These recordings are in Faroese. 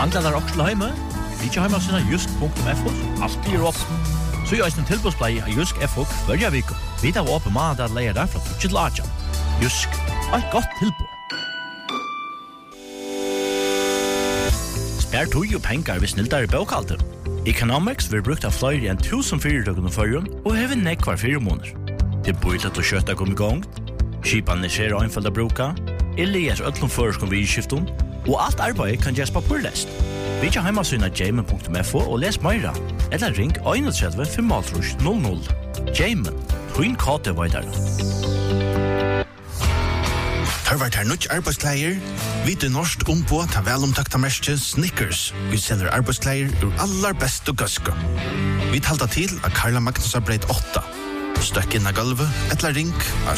Manglar der også til hjemme? Vi ikke hjemme sina just.fo, alt blir opp. Så gjør en tilbudsplay av Jysk FO hver vik. Vi tar opp mandag leier der fra 2 til 8. Jysk, et godt tilbud. Spær tog og penger ved snilldere bøkalter. Economics vil brukt av flere enn 1000 fyrirtøkene førjen og hever nekvar 4 måneder. Det bor til å kjøtta kom i gang, skipene ser og innfølge bruka, eller øtlom føreskom vidskiften, og alt arbeid kan gjøres papurlest. Vi tar hjemmesynet jamen.fo og les meira, eller ring 31 500. Jamen, hun kate veidere. Hørvart her nødt arbeidskleier. Vi til norsk på ta velomtakta merke Snickers. Vi selger arbeidskleier ur allar best og gøske. Vi talta til av Karla Magnusarbreit 8. Støkk inn av gulvet, eller ring av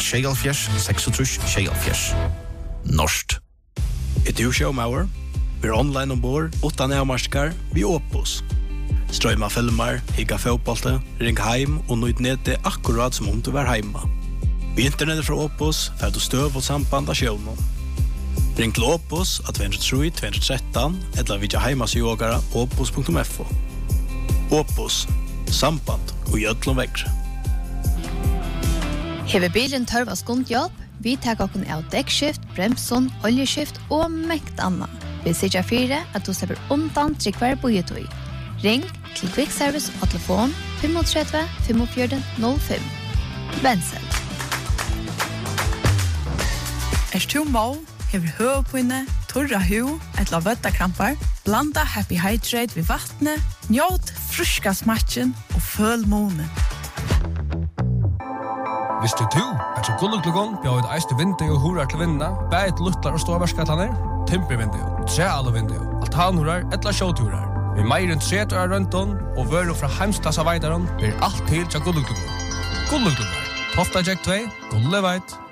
26 Norskt. Et showmauer. Vi online ombord, utan avmarskar, vi Opus. Strøyma filmer, higga fotbollte, ring heim og nøyd nede akkurat som om du var heima. Vi internettet fra Opus, for du støv og samband av sjøvnen. Ring til Opus av 203-213, eller vidja heimasjogara opus.fo. Opus, samband og gjødlom vekre. Hever bilen tørv av skundjobb, vi tar okken av dekkskift, bremson, oljeskift og mekt anna. Vi sier 4 at du slipper undan tryggvær bojetøy. Ring til Quick Service og telefon 35 45 05. Bensel. Du må, hever høvepinne, torra hu, etla vøttakrampar, blanda Happy Hydrate ved vattnet, njåt fruska smatchen og føl månen. Visste du at så gulluklugon bjør et eiste vindu og hurar til vinna, bæt luttlar og ståverskatlaner, timpervindu, trealovindu, altanhurar, etla sjåturar. Vi meir enn 30 år rønton, og vøru fra heimstassa veidaron, blir alt til til gulluklugon. Gulluklugon, Tofta Jack 2, Gulleveit.